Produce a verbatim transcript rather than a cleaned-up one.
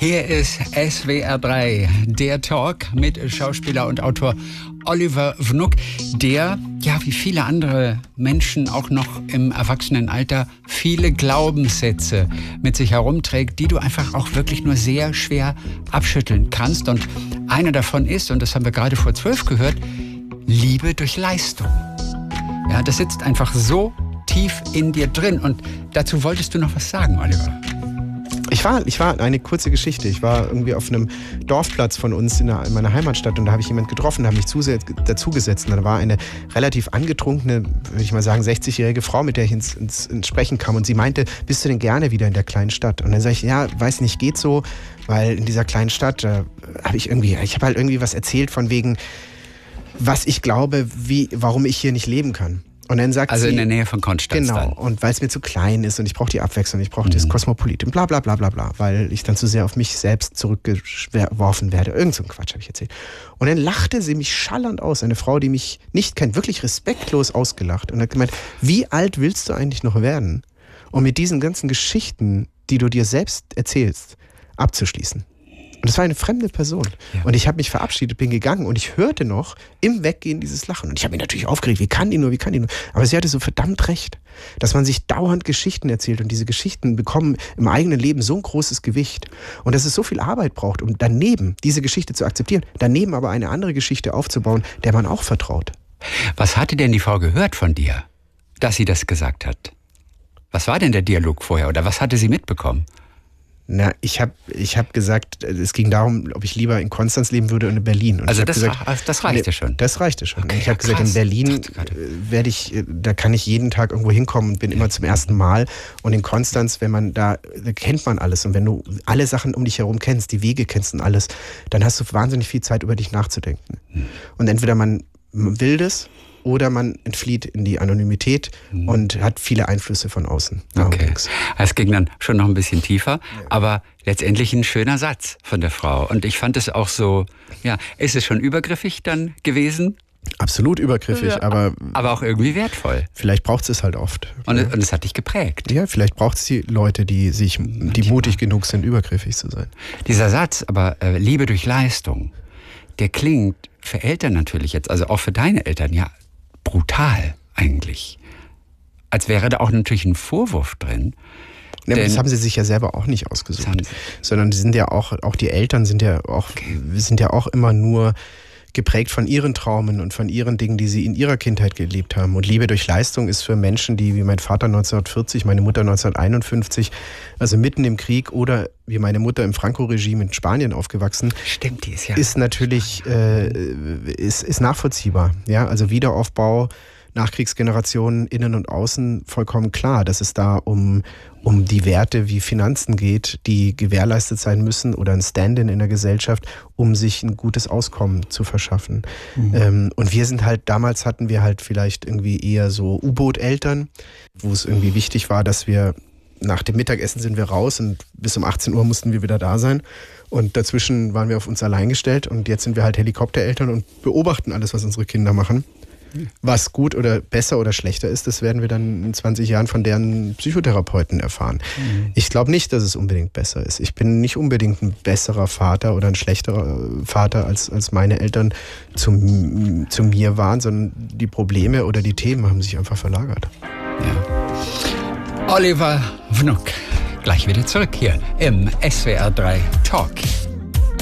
Hier ist S W R drei, der Talk mit Schauspieler und Autor Oliver Wnuck, der, ja, wie viele andere Menschen auch noch im Erwachsenenalter, viele Glaubenssätze mit sich herumträgt, die du einfach auch wirklich nur sehr schwer abschütteln kannst. Und einer davon ist, und das haben wir gerade vor zwölf gehört, Liebe durch Leistung. Ja, das sitzt einfach so tief in dir drin. Und dazu wolltest du noch was sagen, Oliver. Ich war, ich war eine kurze Geschichte. Ich war irgendwie auf einem Dorfplatz von uns in, der, in meiner Heimatstadt und da habe ich jemanden getroffen, da habe mich dazugesetzt. Und da war eine relativ angetrunkene, würde ich mal sagen, sechzigjährige Frau, mit der ich ins, ins, ins Sprechen kam. Und sie meinte, bist du denn gerne wieder in der kleinen Stadt? Und dann sage ich, ja, weiß nicht, geht so, weil in dieser kleinen Stadt äh, habe ich irgendwie, ich habe halt irgendwie was erzählt von wegen, was ich glaube, wie, warum ich hier nicht leben kann. Und dann sagt also sie, in der Nähe von Konstanz. Genau, dann. Und weil es mir zu klein ist und ich brauche die Abwechslung, ich brauche mhm. das Kosmopolit und bla bla bla bla bla, weil ich dann zu sehr auf mich selbst zurückgeworfen werde. Irgend so ein Quatsch habe ich erzählt. Und dann lachte sie mich schallernd aus, eine Frau, die mich nicht kennt, wirklich respektlos ausgelacht und hat gemeint, wie alt willst du eigentlich noch werden, um mit diesen ganzen Geschichten, die du dir selbst erzählst, abzuschließen. Und das war eine fremde Person. Ja. Und ich habe mich verabschiedet, bin gegangen und ich hörte noch im Weggehen dieses Lachen. Und ich habe mich natürlich aufgeregt, wie kann die nur, wie kann die nur. Aber sie hatte so verdammt recht, dass man sich dauernd Geschichten erzählt und diese Geschichten bekommen im eigenen Leben so ein großes Gewicht. Und dass es so viel Arbeit braucht, um daneben diese Geschichte zu akzeptieren, daneben aber eine andere Geschichte aufzubauen, der man auch vertraut. Was hatte denn die Frau gehört von dir, dass sie das gesagt hat? Was war denn der Dialog vorher oder was hatte sie mitbekommen? Na, ich habe ich hab gesagt, es ging darum, ob ich lieber in Konstanz leben würde oder in Berlin. Und also ich das, gesagt, das reichte schon? Das reichte schon. Okay, ich habe gesagt, in Berlin werde ich, da kann ich jeden Tag irgendwo hinkommen und bin immer zum ersten Mal. Und in Konstanz, wenn man da, da kennt man alles. Und wenn du alle Sachen um dich herum kennst, die Wege kennst und alles, dann hast du wahnsinnig viel Zeit, über dich nachzudenken. Hm. Und entweder man will das, oder man entflieht in die Anonymität mhm. und hat viele Einflüsse von außen. Okay. Es ging dann schon noch ein bisschen tiefer, ja. aber letztendlich ein schöner Satz von der Frau. Und ich fand es auch so, ja, ist es schon übergriffig dann gewesen? Absolut übergriffig, ja, aber... Aber auch irgendwie wertvoll. Vielleicht braucht es halt oft. Und, ja. und es hat dich geprägt. Ja, vielleicht braucht es die Leute, die sich, die mutig genug sind, übergriffig zu sein. Dieser Satz, aber äh, Liebe durch Leistung, der klingt für Eltern natürlich jetzt, also auch für deine Eltern, ja, brutal eigentlich. Als wäre da auch natürlich ein Vorwurf drin. Ja, das haben sie sich ja selber auch nicht ausgesucht. Sondern die sind ja auch, auch die Eltern sind ja auch, sind ja auch immer nur geprägt von ihren Traumen und von ihren Dingen, die sie in ihrer Kindheit gelebt haben. Und Liebe durch Leistung ist für Menschen, die wie mein Vater neunzehnhundertvierzig, meine Mutter neunzehnhunderteinundfünfzig, also mitten im Krieg oder wie meine Mutter im Franco-Regime in Spanien aufgewachsen, Stimmt, die ist ja ist natürlich äh, ist, ist nachvollziehbar. Ja, also Wiederaufbau, Nachkriegsgenerationen, innen und außen, vollkommen klar, dass es da um, um die Werte wie Finanzen geht, die gewährleistet sein müssen oder ein Stand-in in der Gesellschaft, um sich ein gutes Auskommen zu verschaffen. Mhm. Ähm, und wir sind halt, damals hatten wir halt vielleicht irgendwie eher so U-Boot-Eltern, wo es irgendwie wichtig war, dass wir nach dem Mittagessen sind wir raus und bis um achtzehn Uhr mussten wir wieder da sein. Und dazwischen waren wir auf uns allein gestellt und jetzt sind wir halt Helikoptereltern und beobachten alles, was unsere Kinder machen. Was gut oder besser oder schlechter ist, das werden wir dann in zwanzig Jahren von deren Psychotherapeuten erfahren. Mhm. Ich glaube nicht, dass es unbedingt besser ist. Ich bin nicht unbedingt ein besserer Vater oder ein schlechterer Vater, als, als meine Eltern zu, zu mir waren, sondern die Probleme oder die Themen haben sich einfach verlagert. Ja. Oliver Wnuck, gleich wieder zurück hier im S W R drei Talk.